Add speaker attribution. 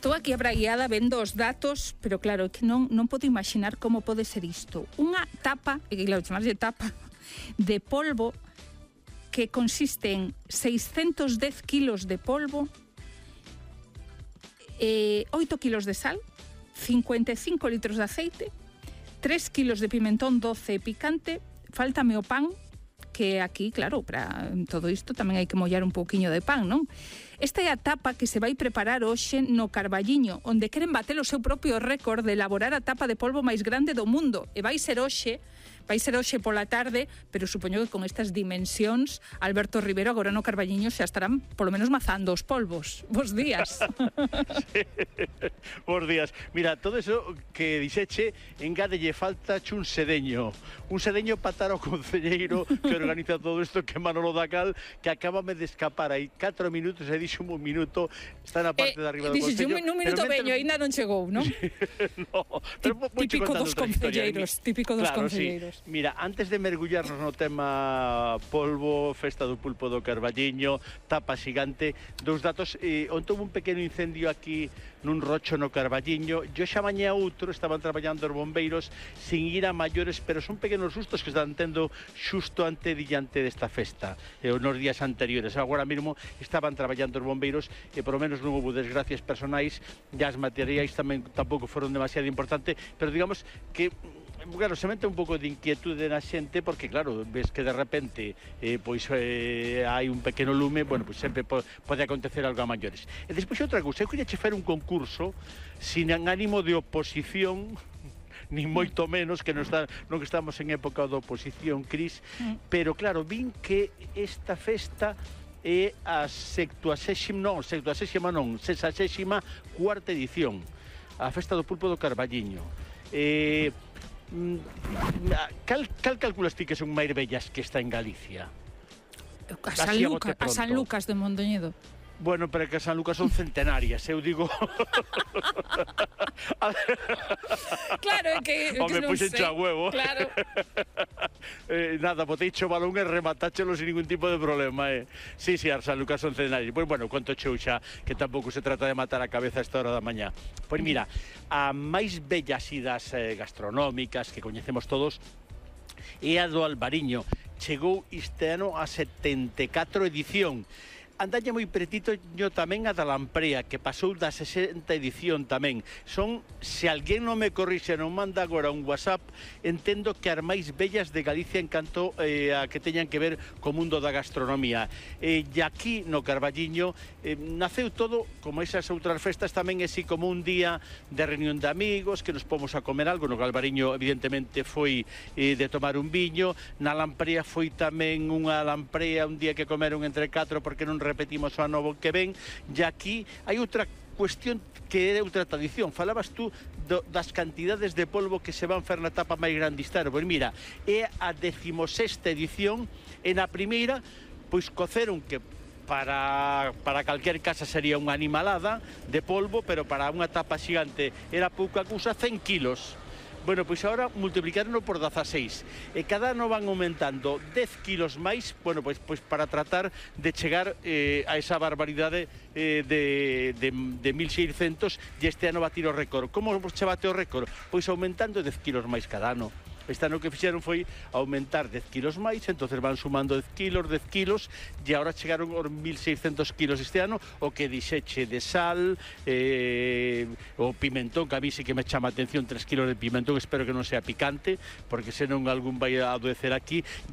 Speaker 1: Estou aquí abragueada vendo os datos, pero claro, que non podo imaginar como pode ser isto. Unha tapa, e claro, chamarlle tapa, de polvo que consiste en 610 kilos de polvo, 8 kilos de sal, 55 litros de aceite, 3 kilos de pimentón doce e picante, fáltame o pan, que aquí, claro, para todo isto tamén hai que mollar un pouquiño de pan, non? Esta é a tapa que se vai preparar hoxe no Carballiño, onde queren bater o seu propio récord de elaborar a tapa de polvo máis grande do mundo. E vai ser hoxe pola tarde, pero supoño que con estas dimensións, Alberto Rivero agora no Carballiño xa estarán polo menos mazando os polvos. Bos días.
Speaker 2: Sí. Bos días. Mira, todo eso que dixeche, engádelle falta un sedeño patar ao concelleiro que organiza todo isto, que Manolo Dacal, que acábame de escapar aí 4 minutos e dixo un minuto, está na parte de arriba do concello.
Speaker 1: Un minuto veño, ainda non chegou, non?
Speaker 2: No, pero
Speaker 1: típico dos concelleiros, típico dos concelleiros.
Speaker 2: Mira, antes de mergullarnos no tema polvo, festa do pulpo do Carballiño, tapa xigante, dous datos. Onde houve un pequeno incendio aquí nun rocho no Carballiño, yo xa mañá outro, estaban traballando os bombeiros sin ir a maiores, pero son pequenos sustos que están tendo xusto ante diante desta festa, nos días anteriores. Agora mesmo estaban traballando os bombeiros e por lo menos non houve desgracias personais, e as materiais tamén tampouco foron demasiado importante, pero digamos que claro, se mete un pouco de inquietude na xente porque, claro, ves que de repente hai un pequeno lume, bueno, pois sempre pode acontecer algo a maiores. E despois outra cousa, eu queria che fer un concurso sin ánimo de oposición, nin moito menos, que non estamos en época de oposición, Cris, pero claro, vin que esta festa é a 64ª edición, a Festa do Pulpo do Carballiño. Cal calculas ti que son máis vellas que está en Galicia?
Speaker 1: A San Lucas de Mondoñedo.
Speaker 2: Bueno, pero que a San Lucas son centenarias, eu digo...
Speaker 1: Claro, é que
Speaker 2: non sei. Puxenche a huevo.
Speaker 1: Claro.
Speaker 2: Nada, boteicho o balón e rematáchelo sin ningún tipo de problema, Sí, a San Lucas son centenarias. Pois bueno, conto cheu xa, que tampouco se trata de matar a cabeza a esta hora da mañá. Pois mira, a máis bellas idas gastronómicas que coñecemos todos é a do Albariño. Chegou este ano a 74 edición. Andalle moi pretito tamén a da Lamprea, que pasou da 60 edición tamén. Son, se alguén non me corrixe, non manda agora un WhatsApp, entendo que as máis bellas de Galicia en canto a que teñan que ver co mundo da gastronomía. E aquí no Carballiño naceu todo, como esas outras festas, tamén así como un día de reunión de amigos, que nos pomos a comer algo. No Albariño evidentemente foi de tomar un viño, na Lamprea foi tamén unha Lamprea, un día que comeron entre 4 porque non repetimos o ano que ven, e aquí hai outra cuestión que é outra tradición. Falabas tú das cantidades de polvo que se van fer na tapa máis grande este ano. Pois mira, é a 16ª edición, e na primeira, pois coceron que para calquer casa sería unha animalada de polvo, pero para unha tapa xigante era pouca cousa, 100 kilos. Bueno, pois agora multiplicaronlo por 16 e cada ano van aumentando 10 kilos máis, bueno, pois para tratar de chegar a esa barbaridade de 1600, e este ano batir o récord. Como se bate o récord? Pois aumentando 10 kilos máis cada ano. Este ano que fixeron foi aumentar 10 kilos máis, entonces van sumando 10 kilos, e agora chegaron aos 1600 kilos este ano, o que dixeche de sal, o pimentón, que a mí sí que me chama a atención, 3 kilos de pimentón, espero que non sea picante, porque senón algún vai a adoecer aquí,